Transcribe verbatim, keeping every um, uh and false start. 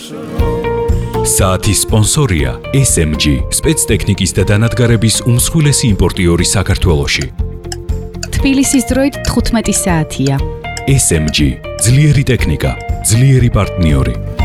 საათის სპონსორია ეს ემ ჯი, სპეცტექნიკის და დანადგარების უმსხვილესი იმპორტიორი საქართველოში. თბილისის დროით თხუთმეტი საათია. ეს ემ ჯი, ძლიერი ტექნიკა, ძლიერი პარტნიორი.